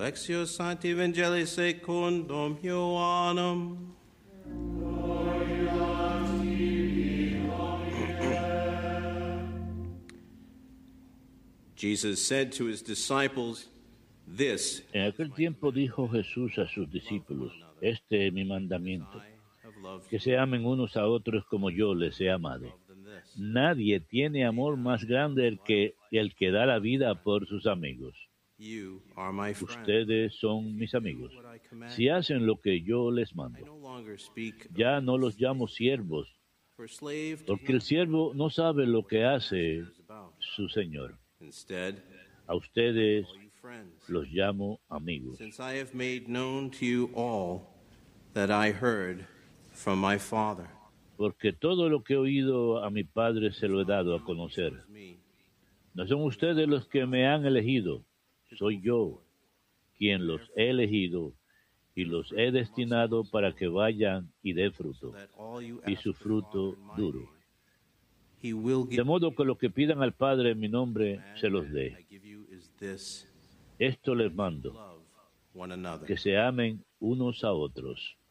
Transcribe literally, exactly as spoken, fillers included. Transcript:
Lectio Sancti Evangelii secundum Ioannem. Jesus said to his disciples, "This." En aquel tiempo dijo Jesús a sus discípulos: Este es mi mandamiento, que se amen unos a otros como yo les he amado. Nadie tiene amor más grande el que el que da la vida por sus amigos. Ustedes son mis amigos, si hacen lo que yo les mando. Ya no los llamo siervos, porque el siervo no sabe lo que hace su señor. A ustedes los llamo amigos. Since I have made known to you all that I heard from my Father. Porque todo lo que he oído a mi Padre se lo he dado a conocer. No son ustedes los que me han elegido, soy yo quien los he elegido y los he destinado para que vayan y dé fruto, y su fruto duro. De modo que lo que pidan al Padre en mi nombre se los dé. Esto les mando, que se amen unos a otros.